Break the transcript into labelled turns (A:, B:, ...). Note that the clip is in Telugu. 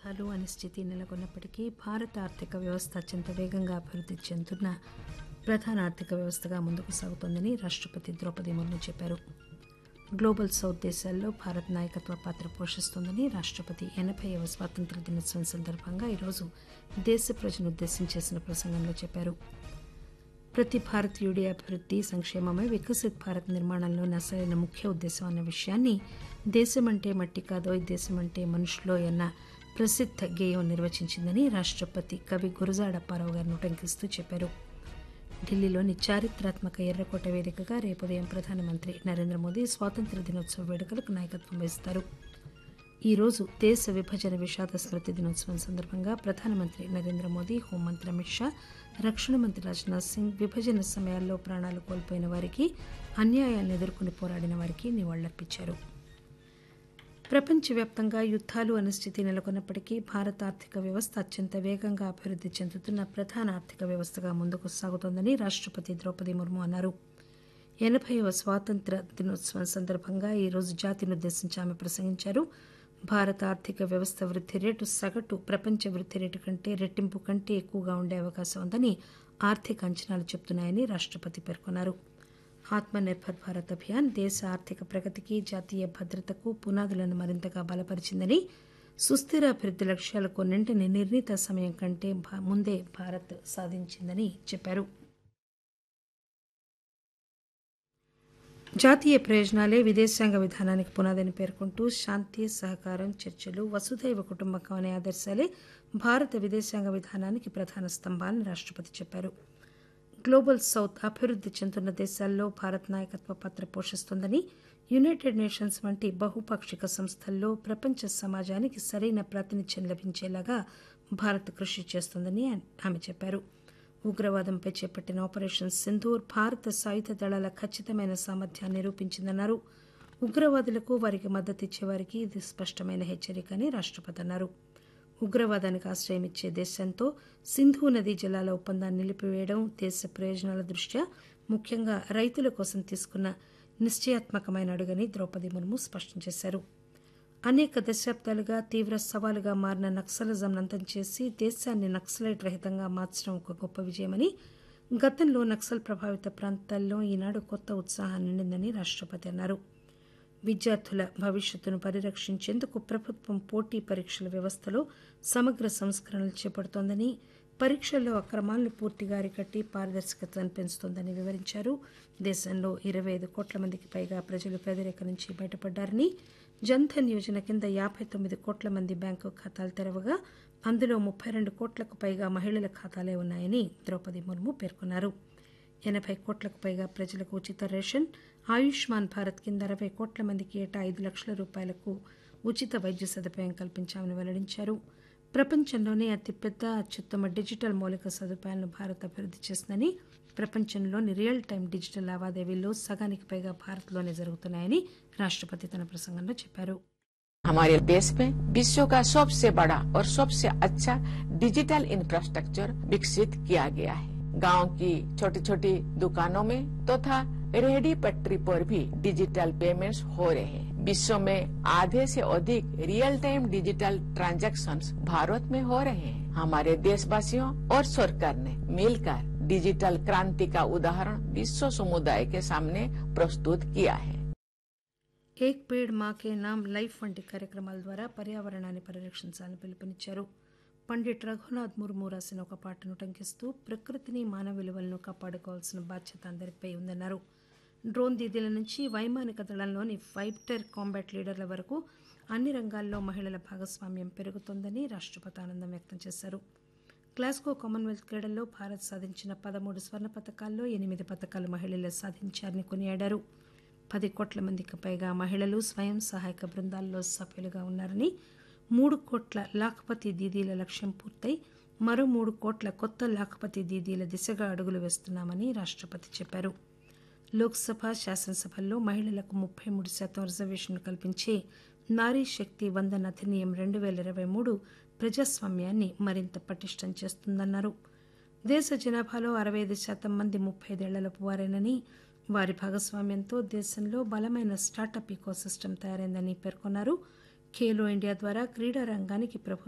A: యుద్దాలు అనిశ్చితి నెలకొన్నప్పటికీ భారత ఆర్థిక వ్యవస్థ అత్యంత వేగంగా అభివృద్ది చెందుతున్న ప్రధాన ఆర్థిక వ్యవస్థగా ముందుకు సాగుతోందని రాష్టపతి ద్రౌపది ముర్ము చెప్పారు. గ్లోబల్ సౌత్ దేశాల్లో భారత్ నాయకత్వ పాత్ర పోషిస్తోందని రాష్టపతి 80వ స్వాతంత్ర్య దినోత్సవం సందర్భంగా ఈరోజు దేశ ప్రజలనుద్దేశించి చేసిన ప్రసంగంలో చెప్పారు. ప్రతి భారతీయుడి అభివృద్ది సంక్షేమమే వికసిత్ భారత్ నిర్మాణంలోని అసలైన ముఖ్య ఉద్దేశం అన్న విషయాన్ని దేశమంటే మట్టి కాదోయ్ దేశమంటే మనుషులోయ్ అన్న ప్రసిద్ధ గేయం నిర్వచించిందని రాష్టపతి కవి గురజాడ అప్పారావు గారిని ఉటంకిస్తూ చెప్పారు. ఢిల్లీలోని చారిత్రాత్మక ఎర్రకోట వేదికగా రేపు ఉదయం ప్రధానమంత్రి నరేంద్ర మోదీ స్వాతంత్ర్య దినోత్సవ వేడుకలకు నాయకత్వం వహిస్తారు. ఈ రోజు దేశ విభజన విషాద స్మృతి దినోత్సవం సందర్భంగా ప్రధానమంత్రి నరేంద్ర మోదీ, హోంమంత్రి అమిత్ షా, రక్షణ మంత్రి రాజ్నాథ్ సింగ్ విభజన సమయాల్లో ప్రాణాలు కోల్పోయిన వారికి, అన్యాయాలను ఎదుర్కొని పోరాడిన వారికి నివాళులర్పించారు. ప్రపంచవ్యాప్తంగా యుద్దాలు అనిశ్చితి నెలకొన్నప్పటికీ భారత ఆర్థిక వ్యవస్థ అత్యంత వేగంగా అభివృద్ది చెందుతున్న ప్రధాన ఆర్థిక వ్యవస్థగా ముందుకు సాగుతోందని రాష్టపతి ద్రౌపది ముర్ము అన్నారు. 80వ స్వాతంత్ర్య దినోత్సవం సందర్భంగా ఈరోజు జాతినుద్దేశించి ఆమె ప్రసంగించారు. భారత ఆర్థిక వ్యవస్థ వృద్ది రేటు సగటు ప్రపంచ వృద్ది రేటు కంటే రెట్టింపు కంటే ఎక్కువగా ఉండే అవకాశం ఉందని ఆర్థిక అంచనాలు చెబుతున్నాయని రాష్టపతి పేర్కొన్నారు. ఆత్మ నిర్భర్ భారత్ అభియాన్ దేశ ఆర్థిక ప్రగతికి, జాతీయ భద్రతకు పునాదులను మరింతగా బలపరిచిందని, సుస్థిర అభివృద్ది లక్ష్యాలు కొన్నింటిని నిర్ణీత సమయం కంటే ముందే భారత్ సాధించిందని చెప్పారు. జాతీయ ప్రయోజనాలే విదేశాంగ విధానానికి పునాదని పేర్కొంటూ శాంతి, సహకారం, చర్చలు, వసుధైవ కుటుంబకం అనే ఆదర్శాలే భారత విదేశాంగ విధానానికి ప్రధాన స్తంభాలని రాష్టపతి చెప్పారు. గ్లోబల్ సౌత్ అభివృద్ది చెందుతున్న దేశాల్లో భారత్ నాయకత్వ పాత్ర పోషిస్తోందని, యునైటెడ్ నేషన్స్ వంటి బహుపాక్షిక సంస్థల్లో ప్రపంచ సమాజానికి సరైన ప్రాతినిధ్యం లభించేలాగా భారత్ కృషి చేస్తోందని ఆమె చెప్పారు. ఉగ్రవాదంపై చేపట్టిన ఆపరేషన్ సింధూర్ భారత సాయుధ దళాల ఖచ్చితమైన సామర్థ్యాన్ని నిరూపించిందన్నారు. ఉగ్రవాదులకు, వారికి మద్దతిచ్చేవారికి ఇది స్పష్టమైన హెచ్చరిక అని రాష్టపతి అన్నారు. ఉగ్రవాదానికి ఆశ్రయమిచ్చే దేశంతో సింధు నదీ జలాల ఒప్పందాన్ని నిలిపివేయడం దేశ ప్రయోజనాల దృష్ట్యా ముఖ్యంగా రైతుల కోసం తీసుకున్న నిశ్చయాత్మకమైన అడుగని ద్రౌపది ముర్ము స్పష్టం చేశారు. అనేక దశాబ్దాలుగా తీవ్ర సవాలుగా మారిన నక్సలిజంను అంతం చేసి దేశాన్ని నక్సలైట్ రహితంగా మార్చడం ఒక గొప్ప విజయమని, గతంలో నక్సల్ ప్రభావిత ప్రాంతాల్లో ఈనాడు కొత్త ఉత్సాహం నిండిందని రాష్టపతి అన్నారు. విద్యార్థుల భవిష్యత్తును పరిరక్షించేందుకు ప్రభుత్వం పోటీ పరీక్షల వ్యవస్థలో సమగ్ర సంస్కరణలు చేపడుతోందని, పరీక్షల్లో అక్రమాలను పూర్తిగా అరికట్టి పారదర్శకతను పెంచుతోందని వివరించారు. దేశంలో 25 కోట్ల మందికి పైగా ప్రజలు పేదరికం నుంచి బయటపడ్డారని, జన్ధన్ యోజన కింద 59 కోట్ల మంది బ్యాంకు ఖాతాలు తెరవగా అందులో 32 కోట్లకు పైగా మహిళల ఖాతాలే ఉన్నాయని ద్రౌపది ముర్ము పేర్కొన్నారు. 80 కోట్లకు పైగా ప్రజలకు ఉచిత రేషన్, ఆయుష్మాన్ భారత్ కింద 60 కోట్ల మందికి ఏటా 5 లక్షల రూపాయలకు ఉచిత వైద్య సదుపాయం కల్పించామని వెల్లడించారు. ప్రపంచంలోనే అతిపెద్ద, అత్యుత్తమ డిజిటల్ మౌలిక సదుపాయాలను భారత్ అభివృద్ది చేసిందని, ప్రపంచంలోని రియల్ టైం డిజిటల్ లావాదేవీల్లో సగానికి పైగా భారత్లోనే జరుగుతున్నాయని రాష్టపతి తన ప్రసంగంలో చెప్పారు.
B: हमारे देश में विश्व का सबसे बड़ा और सबसे अच्छा डिजिटल इंफ्रास्ट्रक्चर विकसित किया गया है. गांव की छोटी छोटी दुकानों में तथा रेहड़ी पटरी पर भी डिजिटल पेमेंट्स हो रहे हैं. विश्व में आधे से अधिक real time digital transactions Bharat में हो रहे हैं. हमारे देशवासियों और सरकार ने मिलकर डिजिटल क्रांति का उदाहरण विश्व समुदाय के सामने प्रस्तुत किया है.
A: ఏక్ పేడ్ మా కే నామ్ లైఫ్ వంటి కార్యక్రమాల ద్వారా పర్యావరణాన్ని పరిరక్షించాలని పిలుపునిచ్చారు. పండిట్ రఘునాథ్ ముర్ము రాసిన ఒక పాటను ఉటంకిస్తూ ప్రకృతిని, మానవ విలువలను కాపాడుకోవాల్సిన బాధ్యత అందరిపై ఉందన్నారు. డ్రోన్ దీదీల నుంచి వైమానిక దళంలోని ఫైటర్ కాంబాట్ లీడర్ల వరకు అన్ని రంగాల్లో మహిళల భాగస్వామ్యం పెరుగుతోందని రాష్టపతి ఆనందం వ్యక్తం చేశారు. గ్లాస్గో కామన్వెల్త్ క్రీడల్లో భారత్ సాధించిన 13 స్వర్ణ పతకాల్లో 8 పతకాలు మహిళలే సాధించారని కొనియాడారు. 10 కోట్ల మందికి పైగా మహిళలు స్వయం సహాయక బృందాల్లో సభ్యులుగా ఉన్నారని, 3 కోట్ల లాఖ్పతి దీదీల లక్ష్యం పూర్తయి మరో 3 కోట్ల కొత్త లాఖ్పతి దీదీల దిశగా అడుగులు వేస్తున్నామని రాష్టపతి చెప్పారు. లోక్సభ, శాసనసభల్లో మహిళలకు 33% రిజర్వేషన్లు కల్పించే నారీ శక్తి వందన్ అధినియం 2023 ప్రజాస్వామ్యాన్ని మరింత పటిష్టం చేస్తుందన్నారు. దేశ జనాభాలో 65% మంది 35 ఏళ్లలోపు వారేనని, వారి భాగస్వామ్యంతో దేశంలో బలమైన స్టార్టప్ ఈకోసిస్టమ్ తయారైందని పేర్కొన్నారు. ఖేలో ఇండియా ద్వారా క్రీడా రంగానికి ప్రభుత్వం